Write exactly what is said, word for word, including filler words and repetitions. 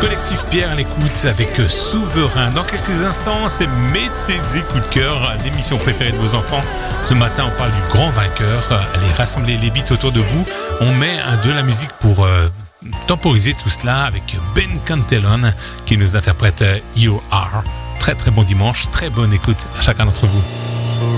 Collectif Pierre à l'écoute avec Souverain. Dans quelques instants, c'est Mets tes coups de cœur, l'émission préférée de vos enfants. Ce matin, on parle du grand vainqueur. Allez, rassemblez les bites autour de vous. On met de la musique pour euh, temporiser tout cela avec Ben Cantillon qui nous interprète You Are. Très très bon dimanche, très bonne écoute à chacun d'entre vous.